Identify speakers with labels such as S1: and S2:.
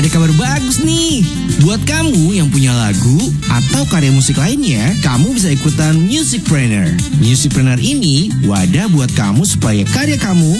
S1: kabar bagus nih. Buat kamu yang punya lagu atau karya musik lainnya, kamu bisa ikutan Musicpreneur. Musicpreneur ini wadah buat kamu supaya karya kamu